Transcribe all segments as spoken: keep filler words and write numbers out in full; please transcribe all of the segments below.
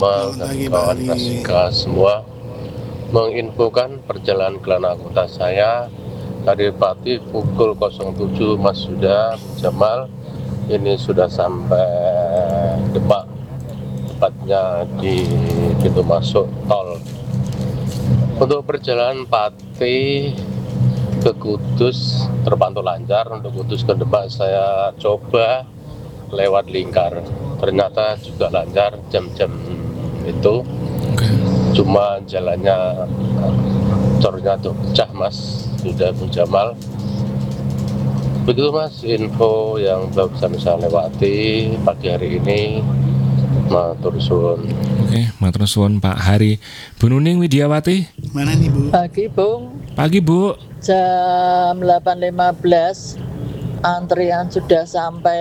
Jamal dan kawan Kasika semua menginfokan perjalanan ke kota saya dari Pati pukul nol tujuh. Mas Yuda, Jamal ini sudah sampai Demak, tepatnya di pintu masuk tol. Untuk perjalanan Pati ke Kudus terpantau lancar. Untuk Kudus ke Demak saya coba lewat Lingkar, ternyata juga lancar jam-jam itu. Cuma jalannya cornya tuh pecah Mas Yuda, Bung Jamal. Begitu Mas info yang bisa saya lewati pagi hari ini. Matur suwun. Oke, matur suwun Pak Hari. Bu Nuning Widiawati. Mana nih Bu? Pagi Bung. Pagi Bu. Jam delapan lima belas antrian sudah sampai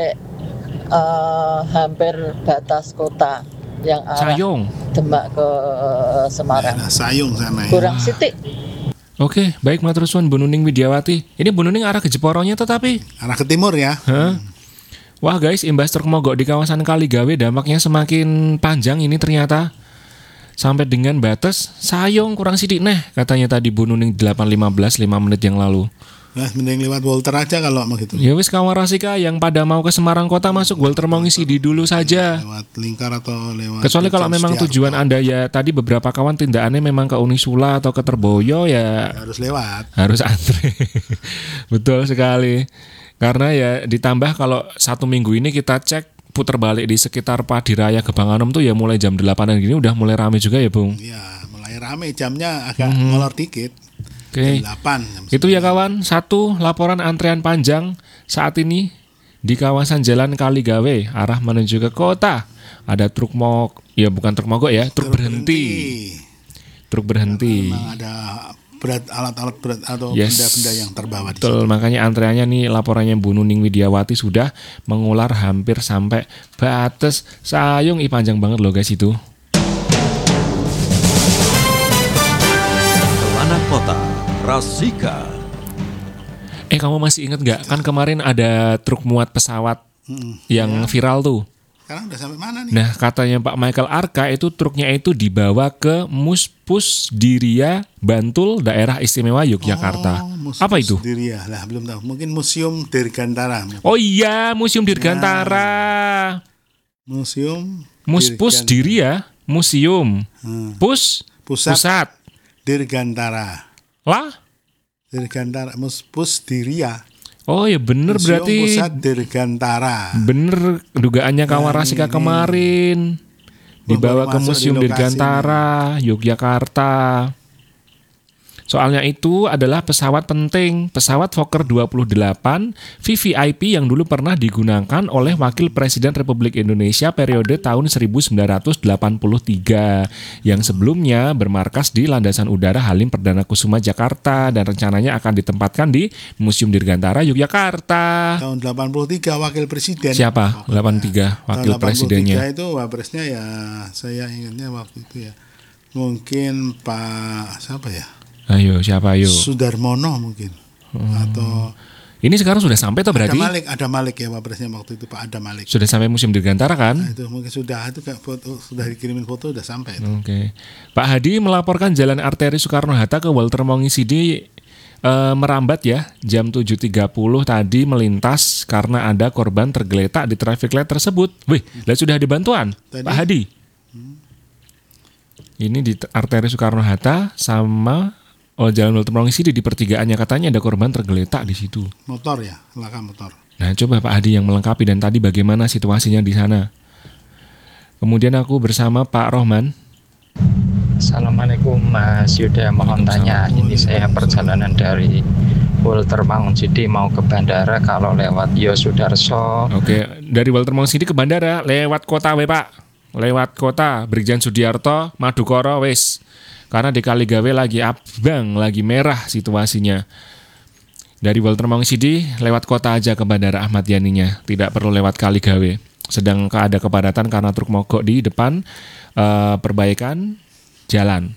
uh, hampir batas kota yang arah Sayung. Demak ke Semarang. Nah, Sayung sana ya. Kurang sitik. Oke, baik matur suwun Bu Nuning Widiawati. Ini Bu Nuning arah ke Jeporongnya tetapi arah ke timur ya. Hah? Wah guys, imbas truk mogok di kawasan Kaligawe dampaknya semakin panjang ini ternyata. Sampai dengan batas Sayung kurang sidik neh katanya tadi Bu Nuning delapan lima belas lima menit yang lalu. Nah, mending lewat Walter aja kalau mau gitu. Ya wis kawan Rasika yang pada mau ke Semarang kota masuk Walter mau ngisi di dulu saja. Lewat Lingkar atau lewat. Kecuali kalau memang tujuan Anda ya tadi beberapa kawan tindakannya memang ke Unisula atau ke Terboyo ya harus lewat. Harus antri. Betul sekali. Karena ya ditambah kalau satu minggu ini kita cek putar balik di sekitar Padiraya Gebanganom tuh ya mulai jam delapanan gini udah mulai rame juga ya Bung. Iya mulai rame, jamnya agak hmm. molor dikit. Oke, okay. Itu ya kawan, satu laporan antrean panjang saat ini di kawasan Jalan Kaligawe arah menuju ke kota. Ada truk mogok, ya bukan truk mogok ya, truk, truk berhenti. berhenti. Truk berhenti. Memang ada berat alat-alat berat atau yes. benda-benda yang terbawa di Betul, situ. Makanya antreannya nih laporannya Bu Nuning Widiawati sudah mengular hampir sampai batas Sayung. Ih panjang banget loh guys itu. Anak Kota Rasika. Eh kamu masih ingat gak? Kan kemarin ada truk muat pesawat hmm, yang ya. viral tuh. Sekarang udah sampai mana nih? Nah katanya Pak Michael Arka itu truknya itu dibawa ke Muspusdiria Bantul daerah istimewa Yogyakarta. Oh, apa itu? Diria lah belum tahu. Mungkin Museum Dirgantara. Oh iya Museum Dirgantara. Ya. Museum Muspusdiria Museum hmm. Pus Pusat, Pusat. Dirgantara. Lah? Dirgantara Muspusdiria. Oh ya bener Museum berarti Pusat Dirgantara. Bener dugaannya kawan Rasika kemarin dibawa ke Museum di Dirgantara Yogyakarta. Soalnya itu adalah pesawat penting, pesawat Fokker dua puluh delapan V V I P yang dulu pernah digunakan oleh Wakil Presiden Republik Indonesia periode tahun seribu sembilan ratus delapan puluh tiga yang sebelumnya bermarkas di Landasan Udara Halim Perdana Kusuma Jakarta dan rencananya akan ditempatkan di Museum Dirgantara Yogyakarta. Tahun delapan puluh tiga Wakil Presiden. Siapa? delapan puluh tiga Wakil Presidennya. delapan puluh tiga itu wapresnya ya saya ingatnya waktu itu ya. Mungkin Pak siapa ya? Ayo, siapa ayo? Sudarmono mungkin. Hmm. Atau ini sekarang sudah sampai atau berarti? Ada Malik, ada Malik ya wapresnya waktu itu Pak Ada Malik. Sudah sampai Museum Dirgantara kan? Nah, itu mungkin sudah itu kayak foto sudah dikirimin foto udah sampai. Oke. Okay. Pak Hadi melaporkan jalan arteri Soekarno-Hatta ke Walter Mongisidi eh, merambat ya jam tujuh tiga puluh tadi melintas karena ada korban tergeletak di traffic light tersebut. Wih, lah sudah ada bantuan tadi? Pak Hadi. Hmm. Ini di arteri Soekarno-Hatta sama Oh Jalan Walter Mongisidi di pertigaannya katanya ada korban tergeletak di situ. Motor ya, laka motor. Nah coba Pak Hadi yang melengkapi dan tadi bagaimana situasinya di sana. Kemudian aku bersama Pak Rohman. Assalamualaikum Mas Yuda, mohon tanya, ini saya perjalanan dari Walter Mongisidi mau ke bandara kalau lewat Yosudarso. Oke, dari Walter Mongisidi ke bandara lewat kota we Pak. Lewat kota Brigjen Sudiarto, Madukoro wes. Karena di Kaligawe lagi abang, lagi merah situasinya. Dari Walter Mongisidi lewat kota aja ke Bandara Ahmad Yani-nya, tidak perlu lewat Kaligawe. Sedang ada kepadatan karena truk mogok di depan uh, perbaikan jalan.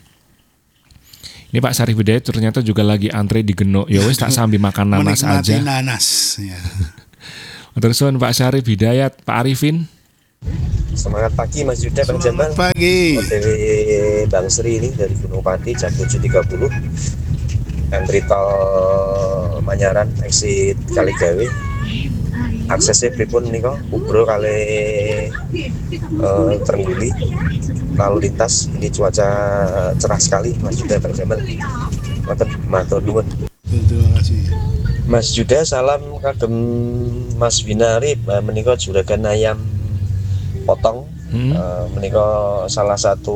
Ini Pak Sarif Hidayat ternyata juga lagi antre di Genuk. Ya wis tak sambil makan nanas menikmati aja. Nanas. Ya. Terus Pak Sarif Hidayat, Pak Arifin. Semangat pagi Mas Yuda, Bang Jamal. Selamat pagi. O T W Bang Sri ini dari Gunung Pati jam tujuh tiga puluh. Entry tol Manyaran, exit Kaligawe. Aksesnya pripun nika Ubro kali uh, Trengguli. Lalu lintas ini cuaca cerah sekali Mas Yuda, Bang Jamal. Matur matur nuwun. Terima kasih. Mas Yuda, salam kagem Mas Winari menika juragan ayam potong. Hmm. Uh, menika salah satu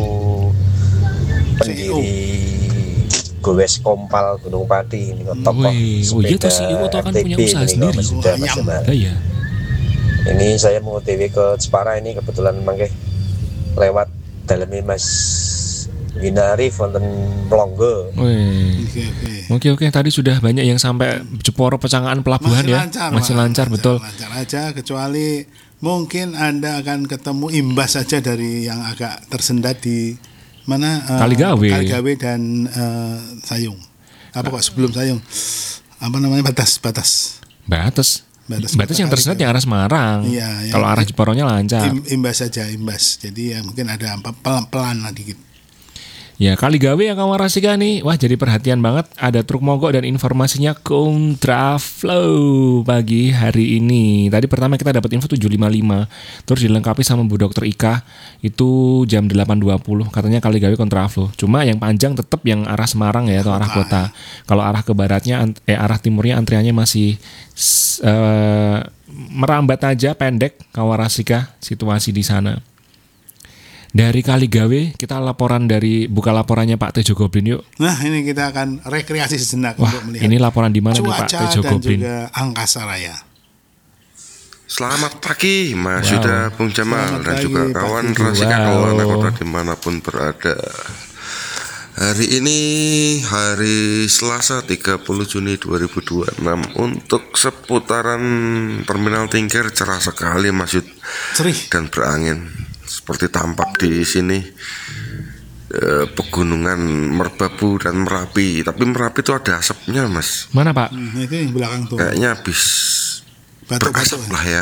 pendiri Gowes Kompal Gunung Pati ini tokoh sepeda R T B ini Mas Yuda, Mas Jamal. Iya. Ini saya mau O T W ke Jepara ini kebetulan mangke lewat dalamnya Mas Winari Fonten Plonggo. Oke oke oke tadi sudah banyak yang sampai Jeporo Pecangaan pelabuhan masih ya. Lancar, masih lancar, lancar betul. Lancar aja kecuali mungkin Anda akan ketemu imbas saja dari yang agak tersendat di mana uh, Kaligawe. Kaligawe dan uh, Sayung. Apa kok sebelum Sayung? Apa namanya batas batas. Batas. Batas, batas yang tersendat yang arah Semarang. Iya, kalau arah Jeporonya lancar. Im, imbas saja imbas. Jadi ya mungkin ada pelan-pelan lah dikit. Ya Kaligawe yang kawan Rasika nih. Wah jadi perhatian banget. Ada truk mogok dan informasinya kontraflow pagi hari ini. Tadi pertama kita dapat info tujuh lima lima. Terus dilengkapi sama Bu Dokter Ika. Itu jam delapan dua puluh. Katanya Kaligawe kontraflow. Cuma yang panjang tetap yang arah Semarang ya. Atau arah kota. Kalau arah ke baratnya Eh arah timurnya antriannya masih uh, merambat aja pendek kawan Rasika. Situasi di sana. Dari Kaligawe kita laporan dari buka laporannya Pak Tejo Goblin yuk. Nah ini kita akan rekreasi sejenak. Wah, untuk melihat ini laporan di mana nih Pak Tejo Goblin? Cuaca dan juga angkasa raya. Selamat pagi Mas Yuda, wow. Bung Jamal Selamat dan juga kawan Rasika wow. Kawan kota dimanapun berada. Hari ini hari Selasa tiga puluh Juni dua ribu dua puluh enam. Untuk seputaran Terminal Tingkir cerah sekali Mas Yud dan berangin. Seperti tampak di sini eh, pegunungan Merbabu dan Merapi. Tapi Merapi itu ada asapnya Mas. Mana Pak? Hmm, itu yang belakang tuh. Kayaknya habis berasap lah ya.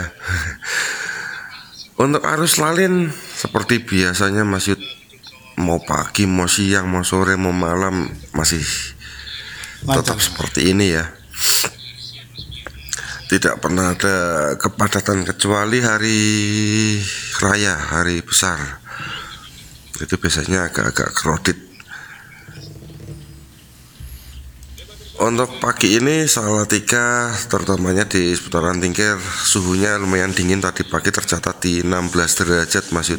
Untuk arus lalin seperti biasanya Mas Yud, mau pagi, mau siang, mau sore, mau malam masih Lancar. Tetap seperti ini ya. Tidak pernah ada kepadatan kecuali hari raya, hari besar. Itu biasanya agak-agak crowded. Untuk pagi ini Salatiga terutamanya di seputaran Tingkir suhunya lumayan dingin. Tadi pagi tercatat di enam belas derajat Mas Yud.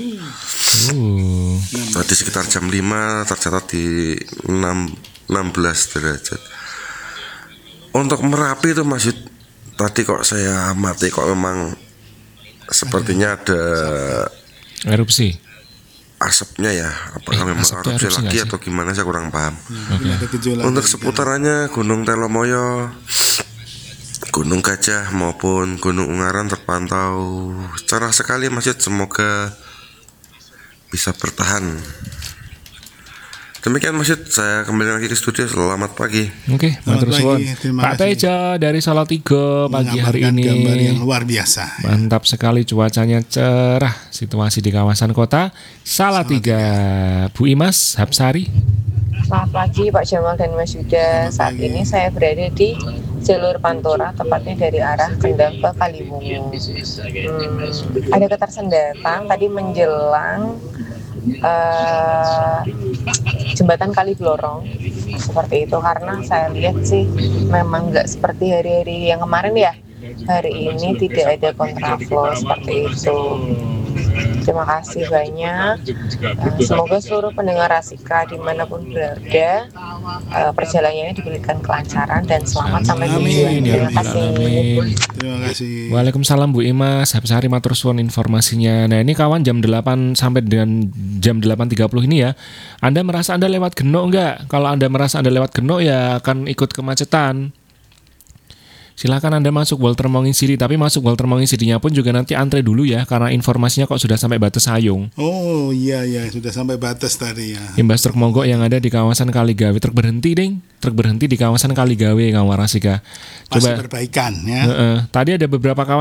uh. Tadi sekitar jam lima tercatat di enam belas derajat. Untuk Merapi itu Mas Yud, tadi kok saya amati kok memang sepertinya ada erupsi asapnya ya. Apakah eh, memang erupsi, erupsi lagi atau gimana saya kurang paham. Okay. Untuk seputarannya Gunung Telomoyo, Gunung Gajah maupun Gunung Ungaran terpantau cerah sekali Mas Yud. Semoga bisa bertahan. Demikian Mas Yud, saya kembali lagi ke studio. Selamat pagi. Oke, okay, Pak Tejo dari Salatiga pagi hari ini. Gambar yang luar biasa. Mantap sekali cuacanya cerah. Situasi di kawasan kota Salatiga. Bu Imas Hapsari. Selamat pagi Pak Jamal dan Mas Yuda. Saat ini saya berada di jalur Pantura, tepatnya dari arah Kendal ke Kaliwungu. Hmm, ada ketersendatan tadi menjelang Uh, jembatan Kali Blorong seperti itu, karena saya lihat sih memang nggak seperti hari-hari yang kemarin ya. Hari ini tidak ada kontraflow seperti itu. Terima kasih banyak. Uh, semoga seluruh pendengar Rasika dimanapun berada uh, perjalanannya diberikan kelancaran dan selamat sampai tujuan. Terima kasih. Terima kasih. Waalaikumsalam Bu Imas Hapsari matur suwun informasinya. Nah ini kawan jam delapan sampai dengan jam delapan tiga puluh ini ya. Anda merasa Anda lewat Genuk enggak? Kalau Anda merasa Anda lewat Genuk ya akan ikut kemacetan. Silakan Anda masuk Walter Mongin City, tapi masuk Walter Mongin City-nya pun juga nanti antre dulu ya, karena informasinya kok sudah sampai batas Sayung. Oh iya iya sudah sampai batas tadi ya. Imbas truk mogok yang ada di kawasan Kaligawe, truk berhenti ding, truk berhenti di kawasan Kaligawe kawan Rasika. Coba perbaikan ya. Uh, uh, tadi ada beberapa kawan